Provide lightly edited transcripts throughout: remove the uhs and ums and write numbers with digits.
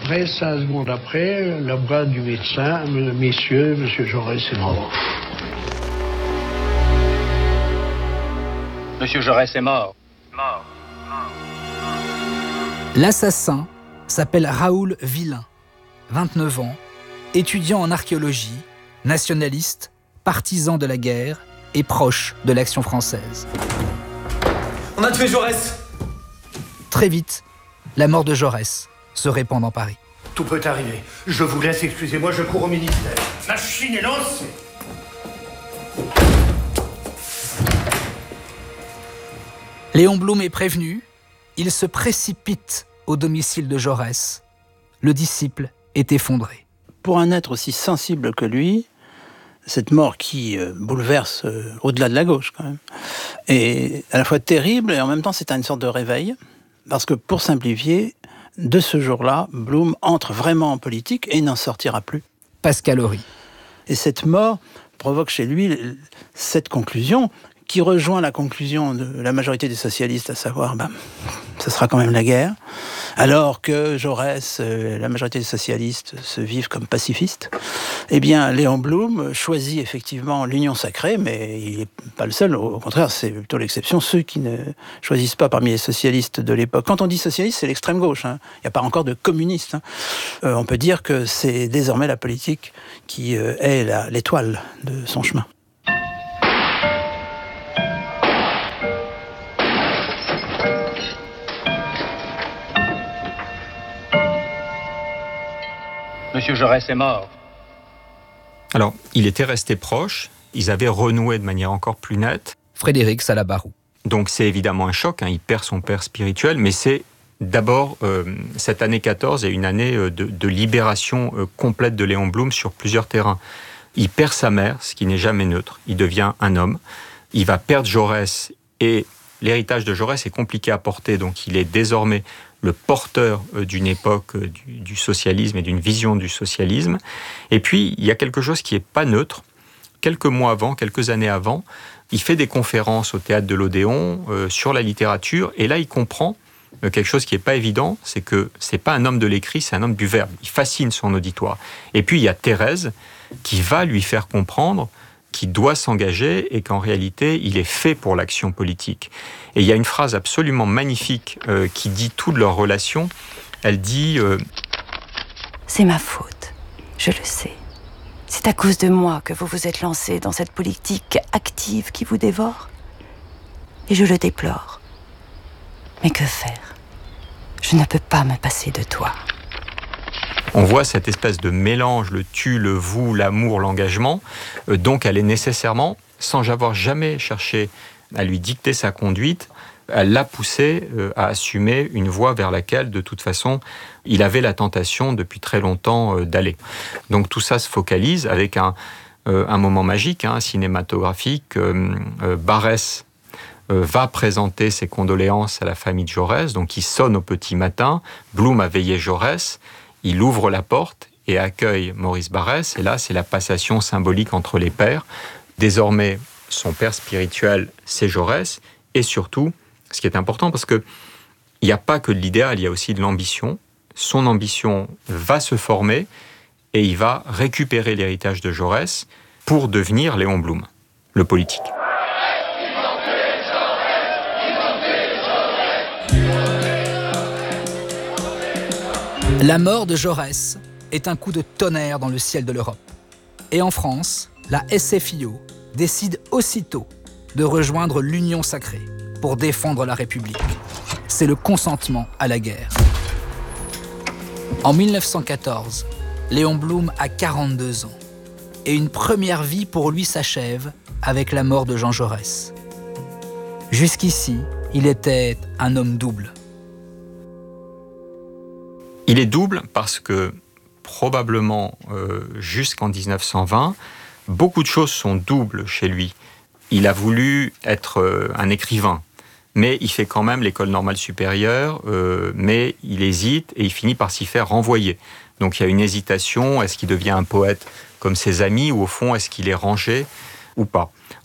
après, 5 secondes après, la bras du médecin, messieurs, monsieur Jaurès est mort. Monsieur Jaurès est mort. L'assassin s'appelle Raoul Villain, 29 ans, étudiant en archéologie, nationaliste, partisan de la guerre et proche de l'Action française. On a tué Jaurès! Très vite, la mort de Jaurès se répand dans Paris. Tout peut arriver. Je vous laisse, excusez-moi, je cours au ministère. Machine est lancée! Léon Blum est prévenu, il se précipite au domicile de Jaurès. Le disciple est effondré. Pour un être aussi sensible que lui, cette mort qui bouleverse au-delà de la gauche, quand même, est à la fois terrible et en même temps c'est une sorte de réveil. Parce que, pour simplifier, de ce jour-là, Blum entre vraiment en politique et n'en sortira plus. Pascal Horry. Et cette mort provoque chez lui cette conclusion qui rejoint la conclusion de la majorité des socialistes, à savoir, ce sera quand même la guerre, alors que Jaurès, la majorité des socialistes se vivent comme pacifistes. Eh bien, Léon Blum choisit effectivement l'union sacrée, mais il n'est pas le seul, au contraire, c'est plutôt l'exception, ceux qui ne choisissent pas parmi les socialistes de l'époque. Quand on dit socialiste, c'est l'extrême gauche, hein. Il n'y a pas encore de communistes. Hein. On peut dire que c'est désormais la politique qui est l'étoile de son chemin. Monsieur Jaurès est mort. Alors, il était resté proche, ils avaient renoué de manière encore plus nette. Frédéric Salabarou. Donc c'est évidemment un choc, hein, il perd son père spirituel, mais c'est d'abord, cette année 14 est une année de libération complète de Léon Blum sur plusieurs terrains. Il perd sa mère, ce qui n'est jamais neutre, il devient un homme. Il va perdre Jaurès et l'héritage de Jaurès est compliqué à porter, donc il est désormais le porteur d'une époque du socialisme et d'une vision du socialisme. Et puis, il y a quelque chose qui n'est pas neutre. Quelques mois avant, quelques années avant, il fait des conférences au Théâtre de l'Odéon sur la littérature. Et là, il comprend quelque chose qui n'est pas évident, c'est que ce n'est pas un homme de l'écrit, c'est un homme du verbe. Il fascine son auditoire. Et puis, il y a Thérèse qui va lui faire comprendre qu'il doit s'engager et qu'en réalité, il est fait pour l'action politique. Et il y a une phrase absolument magnifique qui dit tout de leur relation. Elle dit c'est ma faute, je le sais. C'est à cause de moi que vous vous êtes lancé dans cette politique active qui vous dévore. Et je le déplore. Mais que faire? Je ne peux pas me passer de toi. On voit cette espèce de mélange, le tu, le vous, l'amour, l'engagement. Donc elle est nécessairement, sans avoir jamais cherché à lui dicter sa conduite, à l'a poussé à assumer une voie vers laquelle, de toute façon, il avait la tentation depuis très longtemps d'aller. Donc tout ça se focalise avec un moment magique, cinématographique. Barrès va présenter ses condoléances à la famille de Jaurès, donc il sonne au petit matin. Blum a veillé Jaurès. Il ouvre la porte et accueille Maurice Barrès. Et là, c'est la passation symbolique entre les pères. Désormais, son père spirituel, c'est Jaurès. Et surtout, ce qui est important, parce qu'il n'y a pas que de l'idéal, il y a aussi de l'ambition. Son ambition va se former et il va récupérer l'héritage de Jaurès pour devenir Léon Blum, le politique. La mort de Jaurès est un coup de tonnerre dans le ciel de l'Europe. Et en France, la SFIO décide aussitôt de rejoindre l'Union sacrée pour défendre la République. C'est le consentement à la guerre. En 1914, Léon Blum a 42 ans et une première vie pour lui s'achève avec la mort de Jean Jaurès. Jusqu'ici, il était un homme double. Il est double parce que probablement jusqu'en 1920, beaucoup de choses sont doubles chez lui. Il a voulu être un écrivain, mais il fait quand même l'école normale supérieure, mais il hésite et il finit par s'y faire renvoyer. Donc il y a une hésitation, est-ce qu'il devient un poète comme ses amis ou au fond est-ce qu'il est rangé ou pas?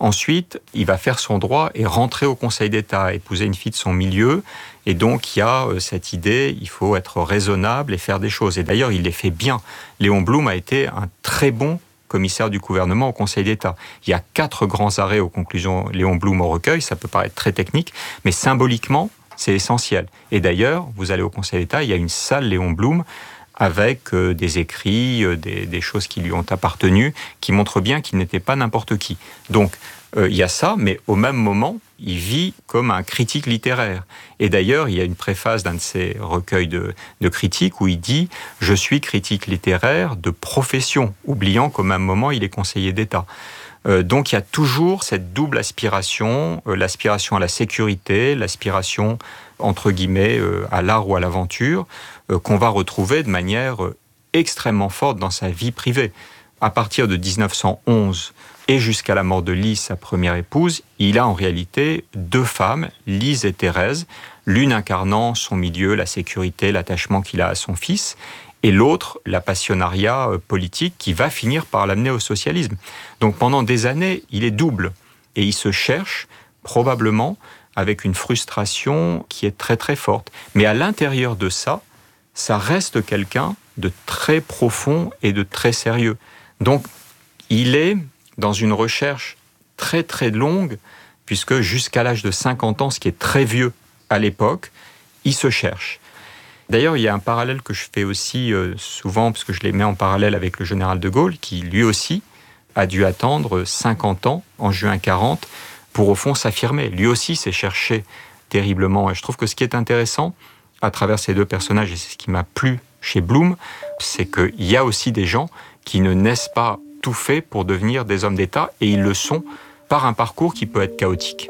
Ensuite, il va faire son droit et rentrer au Conseil d'État, épouser une fille de son milieu. Et donc, il y a cette idée, il faut être raisonnable et faire des choses. Et d'ailleurs, il les fait bien. Léon Blum a été un très bon commissaire du gouvernement au Conseil d'État. Il y a 4 grands arrêts aux conclusions Léon Blum au recueil, ça peut paraître très technique, mais symboliquement, c'est essentiel. Et d'ailleurs, vous allez au Conseil d'État, il y a une salle Léon Blum avec des écrits, des choses qui lui ont appartenu, qui montrent bien qu'il n'était pas n'importe qui. Donc, il y a ça, mais au même moment, il vit comme un critique littéraire. Et d'ailleurs, il y a une préface d'un de ses recueils de critiques où il dit « Je suis critique littéraire de profession », oubliant qu'au même moment, il est conseiller d'État. Donc il y a toujours cette double aspiration, l'aspiration à la sécurité, l'aspiration, entre guillemets, à l'art ou à l'aventure, qu'on va retrouver de manière extrêmement forte dans sa vie privée. À partir de 1911 et jusqu'à la mort de Lise, sa première épouse, il a en réalité 2 femmes, Lise et Thérèse, l'une incarnant son milieu, la sécurité, l'attachement qu'il a à son fils, et l'autre, la passionnariat politique qui va finir par l'amener au socialisme. Donc pendant des années, il est double, et il se cherche probablement avec une frustration qui est très très forte. Mais à l'intérieur de ça, ça reste quelqu'un de très profond et de très sérieux. Donc, il est dans une recherche très très longue, puisque jusqu'à l'âge de 50 ans, ce qui est très vieux à l'époque, il se cherche. D'ailleurs, il y a un parallèle que je fais aussi souvent, parce que je les mets en parallèle avec le général de Gaulle, qui lui aussi a dû attendre 50 ans, en juin 40, pour au fond s'affirmer. Lui aussi s'est cherché terriblement. Et je trouve que ce qui est intéressant, à travers ces 2 personnages, et c'est ce qui m'a plu chez Blum, c'est qu'il y a aussi des gens qui ne naissent pas tout faits pour devenir des hommes d'État, et ils le sont par un parcours qui peut être chaotique.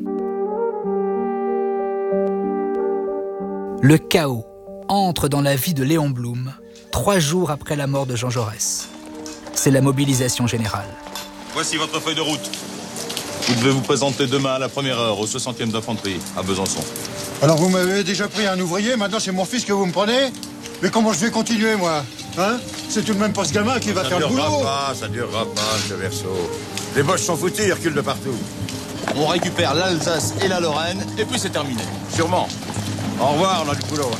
Le chaos entre dans la vie de Léon Blum 3 jours après la mort de Jean Jaurès. C'est la mobilisation générale. Voici votre feuille de route. Vous devez vous présenter demain à la 1re heure au 60e d'infanterie, à Besançon. Alors vous m'avez déjà pris un ouvrier, maintenant c'est mon fils que vous me prenez? Mais comment je vais continuer, moi? Hein? C'est tout de même pas ce gamin qui va faire le boulot. Ça durera pas, ce verso. Les Boches sont foutus, ils reculent de partout. On récupère l'Alsace et la Lorraine, et puis c'est terminé. Sûrement. Au revoir, on a du boulot.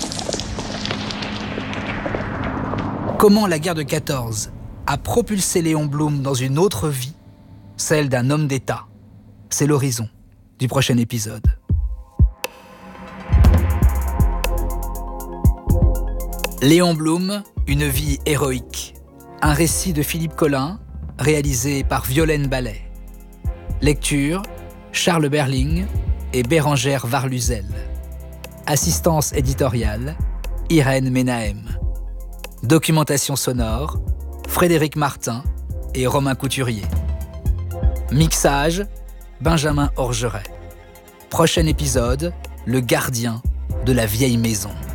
Comment la guerre de 14 a propulsé Léon Blum dans une autre vie, celle d'un homme d'État? C'est l'horizon du prochain épisode. Léon Blum, une vie héroïque. Un récit de Philippe Collin, réalisé par Violaine Ballet. Lecture, Charles Berling et Bérangère Varluzel. Assistance éditoriale, Irène Menahem. Documentation sonore, Frédéric Martin et Romain Couturier. Mixage, Benjamin Orgeret. Prochain épisode, le gardien de la vieille maison.